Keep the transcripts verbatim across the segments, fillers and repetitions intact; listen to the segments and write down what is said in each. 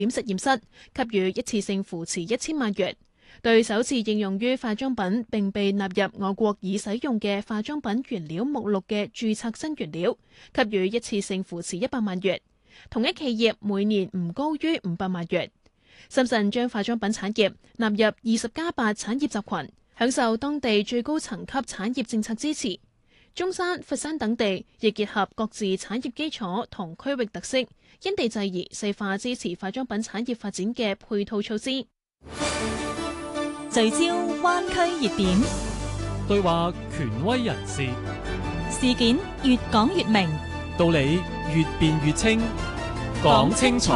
點實驗室，給予一次性扶持一千萬元。對首次應用於化妝品並被納入我國已使用嘅化妝品原料目錄嘅註冊新原料，給予一次性扶持一百萬元。同一企業每年唔高於五百萬元。深圳將化妝品產業納入二十加八產業集群，享受當地最高層級產業政策支持。中山、佛山等地亦結合各自產業基礎同區域特色，因地制宜細化支持化妝品產業發展嘅配套措施。 聚焦灣區熱點， 對話權威人士， 事件越講越明， 道理越辯越清，講清楚。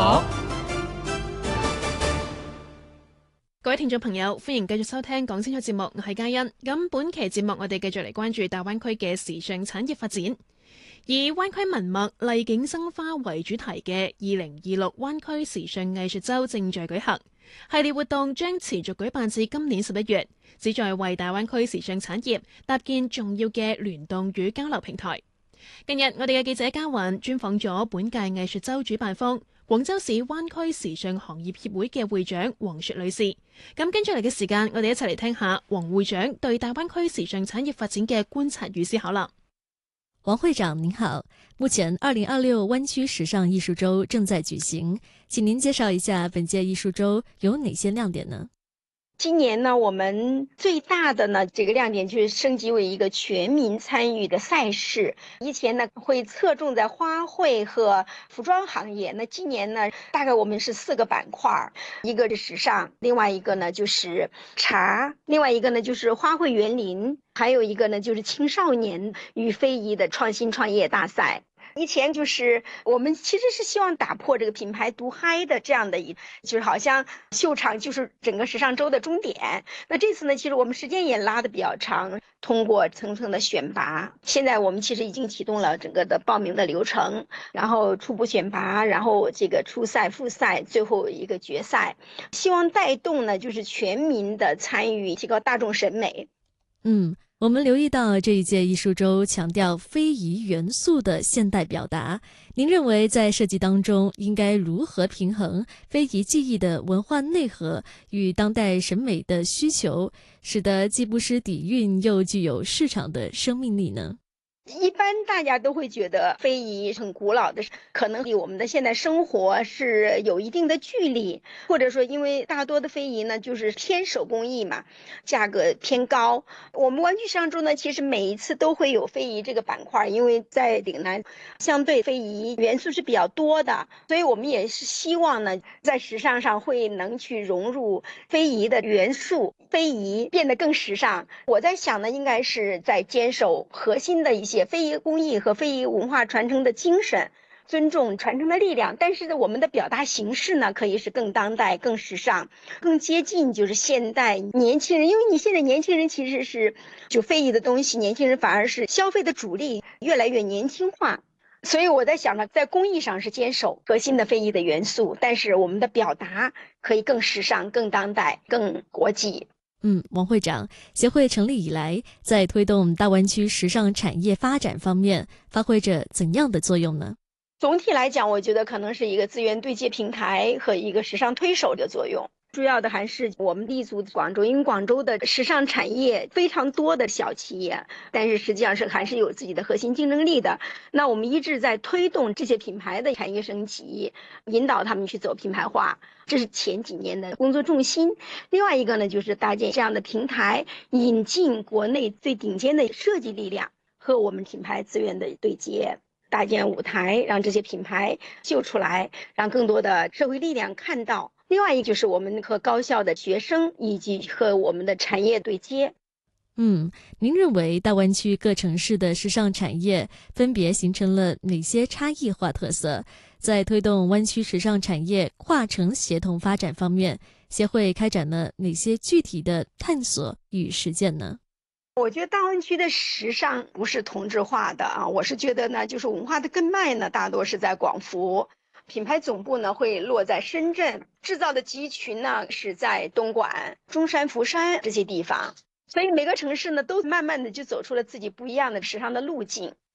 各位聽眾朋友，歡迎繼續收聽講清楚節目，我係嘉欣。咁本期節目我哋繼續嚟關注大灣區嘅時尚產業發展。以灣區文脈麗景生花為主題嘅二零二六灣區時尚藝術週正在舉行，系列活動將持續舉辦至今年十一月，旨在為大灣區時尚產業搭建重要嘅聯動與交流平台。近日我哋嘅記者嘉雲專訪咗本屆藝術週主辦方廣州市灣區時尚行業協會嘅會長黃雪女士。咁跟住嚟嘅時間，我哋一齊嚟聽下黃會長對大灣區時尚產業發展嘅觀察與思考啦。 黃會長您好，目前二零二六灣區時尚藝術週正在舉行，請您介紹一下本屆藝術週有哪些亮點呢？ 今年呢，我們最大的呢這個亮點就是升級為一個全民參與的賽事。以前呢會側重在花卉和服裝行業，那今年呢大概我們是四個板塊，一個是時尚，另外一個呢就是茶，另外一個呢就是花卉園林，還有一個呢就是青少年與非遺的創新創業大賽。以前就是我們其實是希望打破這個品牌獨嗨的這樣的一，就是好像秀場就是整個時尚週的終點。那這次呢，其實我們時間也拉得比較長，通過層層的選拔，現在我們其實已經啟動了整個的報名的流程，然後初步選拔，然後這個初賽、複賽，最後一個決賽，希望帶動呢就是全民的參與，提高大眾審美。 嗯。我們留意到這一屆藝術週強調非遺元素的現代表達，您認為在設計當中應該如何平衡非遺技藝的文化內核與當代審美的需求，使得既不失底蘊又具有市場的生命力呢？ 一般大家都會覺得非遺很古老的，可能離我們的現代生活是有一定的距離，或者說因為大多的非遺呢就是偏手工藝嘛，價格偏高。我們灣區時尚週呢其實每一次都會有非遺這個板塊，因為在嶺南相對非遺元素是比較多的，所以我們也是希望呢在時尚上會能去融入非遺的元素，非遺變得更時尚。我在想呢應該是在堅守核心的一些非遺工藝和非遺文化傳承的精神，尊重傳承的力量，但是呢我們的表達形式呢可以是更當代、更時尚、更接近就是現代年輕人，因為你現在年輕人其實是就非遺的東西，年輕人反而是消費的主力，越來越年輕化。所以我在想呢，在工藝上是堅守核心的非遺的元素，但是我們的表達可以更時尚、更當代、更國際。 嗯，王會長，協會成立以來，在推動大灣區時尚產業發展方面，發揮着怎樣的作用呢？ 總體來講，我覺得可能是一個資源對接平台和一個時尚推手的作用。主要的還是我們立足廣州，因為廣州的時尚產業非常多的小企業，但是實際上是還是有自己的核心競爭力的。那我們一直在推動這些品牌的產業升級，引導他們去走品牌化，這是前幾年的工作重心。另外一個呢，就是搭建這樣的平台，引進國內最頂尖的設計力量和我們品牌資源的對接，搭建舞台，讓這些品牌秀出來，讓更多的社會力量看到。另外一個就是我們和高校的學生以及和我們的產業對接。 嗯，您認為大灣區各城市的時尚產業分別形成了哪些差異化特色？在推動灣區時尚產業跨城協同發展方面，協會開展了哪些具體的探索與實踐呢？ 我覺得大灣區的時尚不是同質化的啊，我是覺得呢，就是文化的根脈呢，大多是在廣府。品牌總部呢會落在深圳，製造的集群呢是在東莞、中山、福山這些地方，所以每個城市呢都慢慢的就走出了自己不一樣的時尚的路徑。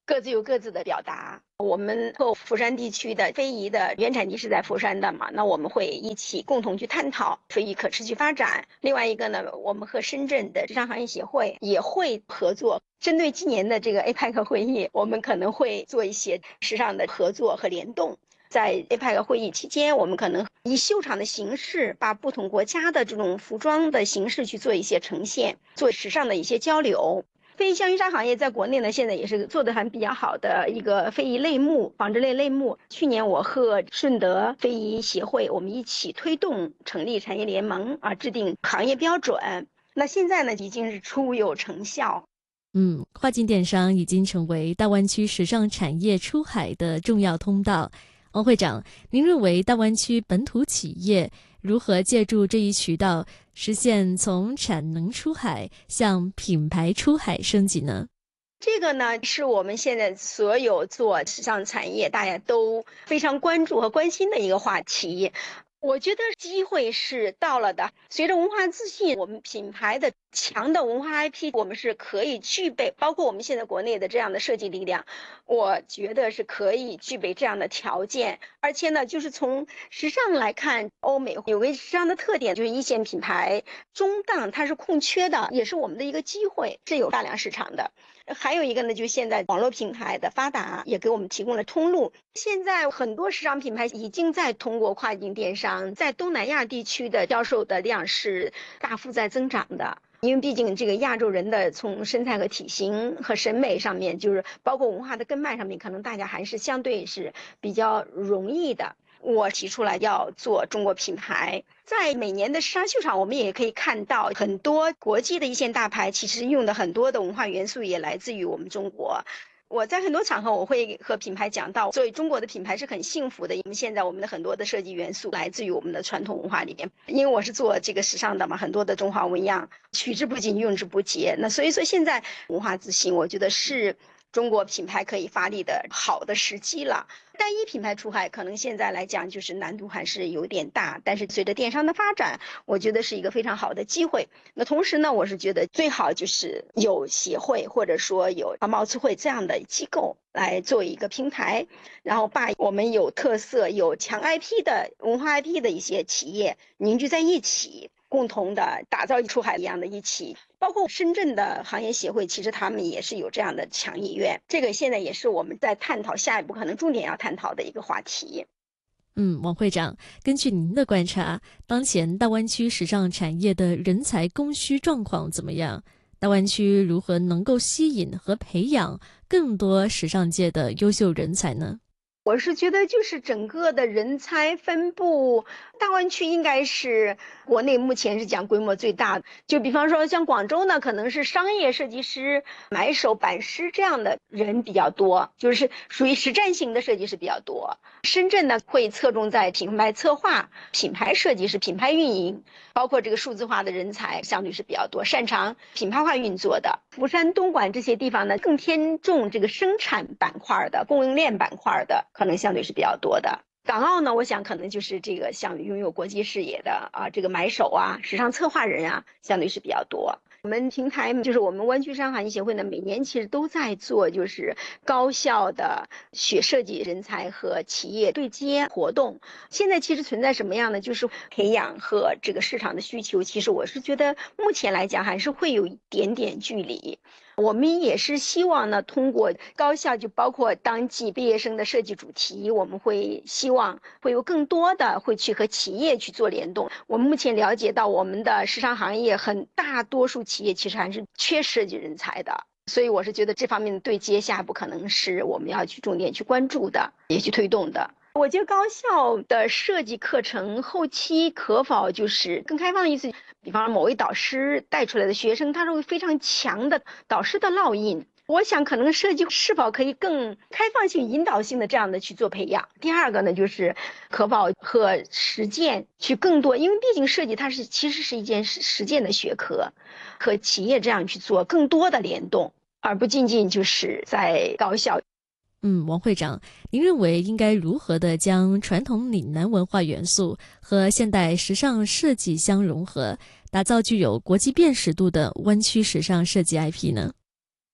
各自有各自的表达。我们和佛山地区的非遗的原产地是在佛山的嘛，那我们会一起共同去探讨非遗可持续发展。另外一个呢，我们和深圳的时尚行业协会也会合作，针对今年的这个 A P E C 会议，我们可能会做一些时尚的合作和联动。在 A P E C 会议期间，我们可能以秀场的形式，把不同国家的这种服装的形式去做一些呈现，做时尚的一些交流。非遗香云纱行业在国内呢，现在也是做得还比较好的一个非遗类目、纺织类类目。去年我和顺德非遗协会，我们一起推动成立产业联盟啊，制定行业标准。那现在呢，已经是初有成效。 嗯，跨境电商已经成为大湾区时尚产业出海的重要通道。王会长，您认为大湾区本土企业如何借助这一渠道实现从产能出海向品牌出海升级呢？ 这个呢，是我们现在所有做时尚产业大家都非常关注和关心的一个话题。我觉得机会是到了的。随着文化自信，我们品牌的强的文化 I P， 我们是可以具备，包括我们现在国内的这样的设计力量，我觉得是可以具备这样的条件。而且呢，就是从时尚来看，欧美有个时尚的特点，就是一线品牌中档它是空缺的，也是我们的一个机会，是有大量市场的。还有一个呢，就是现在网络平台的发达也给我们提供了通路。现在很多时尚品牌已经在通过跨境电商，在东南亚地区的销售的量是大幅在增长的。因为毕竟这个亚洲人的从身材和体型和审美上面，就是包括文化的根脉上面，可能大家还是相对是比较容易的。我提出来要做中国品牌，在每年的时尚秀场，我们也可以看到很多国际的一线大牌，其实用的很多的文化元素也来自于我们中国。我在很多场合我会和品牌讲到，作为中国的品牌是很幸福的，因为现在我们的很多的设计元素来自于我们的传统文化里面。因为我是做这个时尚的嘛，很多的中华纹样取之不尽用之不竭，那所以说现在文化自信，我觉得是中国品牌可以发力的好的时机了。单一品牌出海可能现在来讲就是难度还是有点大，但是随着电商的发展，我觉得是一个非常好的机会。那同时呢，我是觉得最好就是有协会或者说有贸促会这样的机构来做一个平台，然后把我们有特色有强 I P 的文化 I P 的一些企业凝聚在一起，共同的打造出海一样的一起。包括深圳的行业协会，其实他们也是有这样的强意愿，这个现在也是我们在探讨下一步可能重点要探讨的一个话题。 嗯，王会长，根据您的观察，当前大湾区时尚产业的人才供需状况怎么样？大湾区如何能够吸引和培养更多时尚界的优秀人才呢？ 我是觉得就是整个的人才分布，大湾区应该是国内目前是讲规模最大的。就比方说像广州呢，可能是商业设计师、买手、版师这样的人比较多，就是属于实战型的设计师比较多。深圳呢会侧重在品牌策划、品牌设计师、品牌运营，包括这个数字化的人才相对是比较多，擅长品牌化运作的。福山、东莞这些地方呢更偏重这个生产板块的、供应链板块的，可能相对是比较多的。港澳呢，我想可能就是这个像拥有国际视野的啊，这个买手啊、时尚策划人啊，相对是比较多。我们平台就是我们湾区时尚行业协会呢，每年其实都在做就是高校的学设计人才和企业对接活动。现在其实存在什么样的，就是培养和这个市场的需求，其实我是觉得目前来讲还是会有一点点距离。我们也是希望呢，通过高校就包括当季毕业生的设计主题，我们会希望会有更多的会去和企业去做联动。我们目前了解到，我们的时尚行业很大多数企业其实还是缺设计人才的，所以我是觉得这方面的对接下一步可能是我们要去重点去关注的，也去推动的。我觉得高校的设计课程后期可否就是更开放的意思，比方说某位导师带出来的学生，他是会非常强的导师的烙印。我想可能设计是否可以更开放性、引导性的这样的去做培养。第二个呢，就是可否和实践去更多，因为毕竟设计它是其实是一件实践的学科，和企业这样去做更多的联动，而不仅仅就是在高校。 嗯，王会长，您认为应该如何的将传统岭南文化元素和现代时尚设计相融合，打造具有国际辨识度的湾区时尚设计 I P 呢？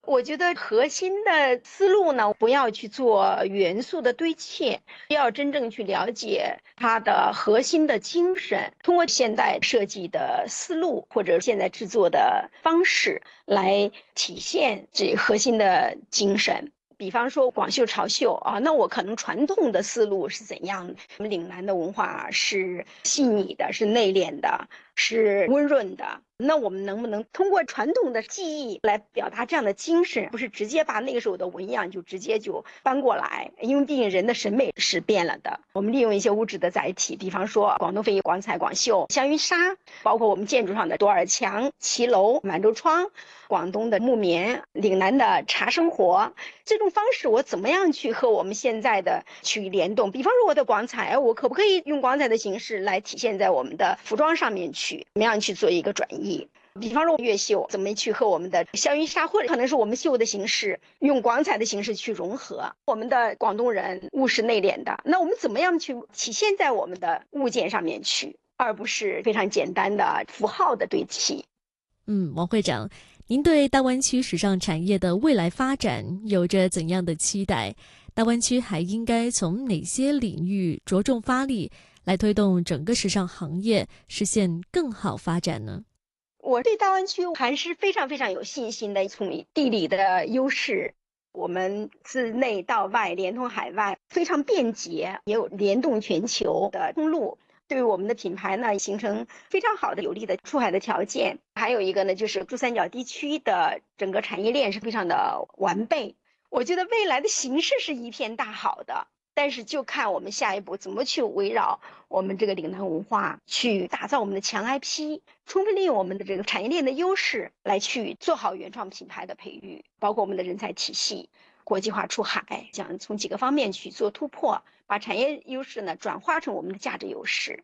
我觉得核心的思路呢，不要去做元素的堆砌，要真正去了解它的核心的精神，通过现代设计的思路或者现在制作的方式来体现这核心的精神。比方说广绣潮绣啊，那我可能传统的思路是怎样的？我们岭南的文化是细腻的，是内敛的，是温润的。那我们能不能通过传统的技艺来表达这样的精神，不是直接把那个时候的纹样就直接就搬过来？因为毕竟人的审美是变了的。我们利用一些物质的载体，比方说广东非遗广彩、广绣、香云纱，包括我们建筑上的多尔墙、骑楼、满洲窗，广东的木棉、岭南的茶生活，这种方式我怎么样去和我们现在的去联动？比方说我的广彩，我可不可以用广彩的形式来体现在我们的服装上面去？怎么样去做一个转移？比方说越绣怎么去和我们的香云纱，或者可能是我们绣的形式用广彩的形式去融合。我们的广东人务实内敛的，那我们怎么样去体现在我们的物件上面去，而不是非常简单的符号的堆砌。 嗯，王会长，您对大湾区时尚产业的未来发展有着怎样的期待？大湾区还应该从哪些领域着重发力，来推动整个时尚行业实现更好发展呢？ 我对大湾区还是非常非常有信心的。从地理的优势，我们自内到外连通海外，非常便捷，也有联动全球的通路，对于我们的品牌呢形成非常好的有利的出海的条件。还有一个呢，就是珠三角地区的整个产业链是非常的完备。我觉得未来的形势是一片大好的，但是就看我们下一步怎么去围绕我们这个岭南文化去打造我们的强 I P， 充分利用我们的这个产业链的优势来去做好原创品牌的培育，包括我们的人才体系、国际化出海，想从几个方面去做突破，把產業優勢呢轉化成我們的價值優勢。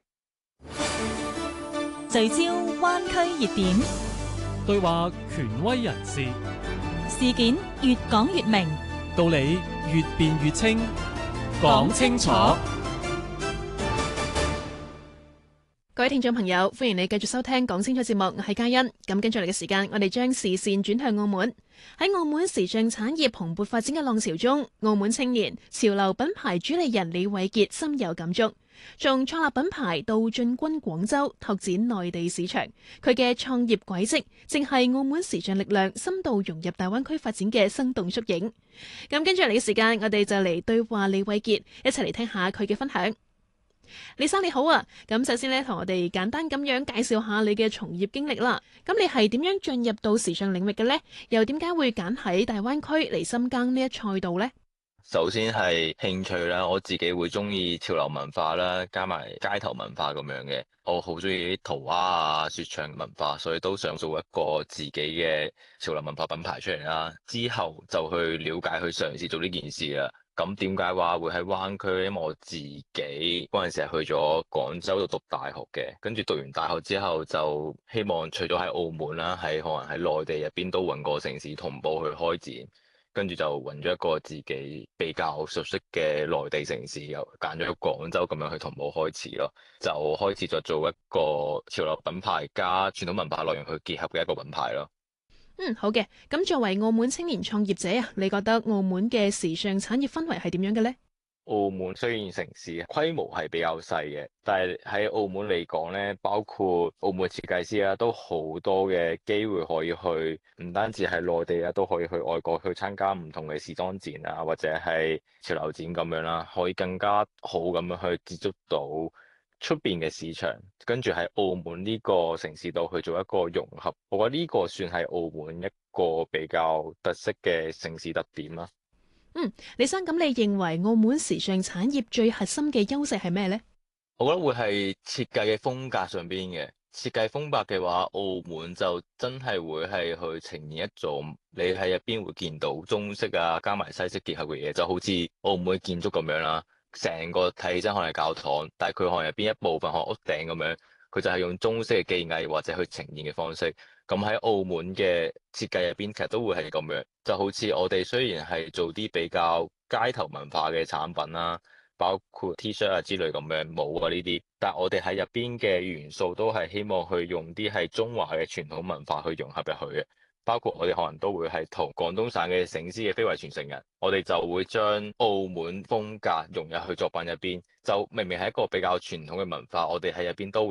聚焦灣區熱點， 對話權威人士， 事件越講越明， 道理越辯越清，講清楚。 各位聽眾朋友，歡迎你繼續收聽《講清楚》節目，我係嘉欣。咁跟住嚟嘅時間，我哋將視線轉向澳門。喺澳門時尚產業蓬勃發展嘅浪潮中，澳門青年潮流品牌主理人李偉傑深有感觸。從創立品牌到進軍廣州拓展內地市場，佢嘅創業軌跡正係澳門時尚力量深度融入大灣區發展嘅生動縮影。咁跟住嚟嘅時間，我哋就嚟對話李偉傑，一齊嚟聽下佢嘅分享。李生你好啊，咁首先咧同我哋簡單咁樣介紹下你嘅從業經歷啦。咁你係點樣進入到時尚領域嘅呢？又點解會揀喺大灣區嚟深耕呢一賽道呢？ 首先係興趣啦，我自己會中意潮流文化啦，加埋街頭文化咁樣嘅。我好中意啲塗鴉啊、說唱文化，所以都想做一個自己嘅潮流文化品牌出嚟啦。之後就去了解、去嘗試做呢件事啦。咁點解話會喺灣區？因為我自己嗰陣時係去咗廣州度讀大學嘅，跟住讀完大學之後就希望除咗喺澳門啦，喺可能喺內地入邊都揾個城市同步去開展。跟住就揾咗一個自己比較熟悉嘅內地城市，又揀咗廣州咁樣去同步開始咯，就開始咗做一個潮流品牌加傳統文化內容去結合嘅一個品牌咯。 嗯，好嘅。咁作為澳門青年創業者啊，你覺得澳門嘅時尚產業氛圍係點樣嘅呢？ 澳門雖然城市規模係比較細嘅，但係喺澳門嚟講咧，包括澳門設計師啊，都好多嘅機會可以去，唔單止係內地啊，都可以去外國去參加唔同嘅時裝展啊，或者係潮流展咁樣啦，可以更加好咁樣去接觸到出邊嘅市場，跟住喺澳門呢個城市度去做一個融合。我覺得呢個算係澳門一個比較特色嘅城市特點啦。 嗯，李生，咁你認為澳門時尚產業最核心嘅優勢係咩呢？ 我覺得會係設計嘅風格上邊嘅。設計風格嘅話，澳門就真係會係去呈現一種你喺入邊會見到中式啊加埋西式結合嘅嘢，就好似澳門嘅建築咁樣啦。成個睇起身可能係教堂，但係佢可能入邊一部分可能屋頂咁樣，佢就係用中式嘅技藝或者去呈現嘅方式。咁喺澳門嘅設計入邊，其實都會係咁樣，就好似我哋雖然係做啲比較街頭文化嘅產品啦，包括 T 恤啊之類咁樣帽啊呢啲，但係我哋喺入邊嘅元素都係希望去用啲係中華嘅傳統文化去融合入去嘅。 包括我哋可能都會係同廣東省嘅醒獅嘅非遺傳承人，我哋就會將澳門風格融入去作品入邊。就明明係一個比較傳統嘅文化，我哋喺入邊都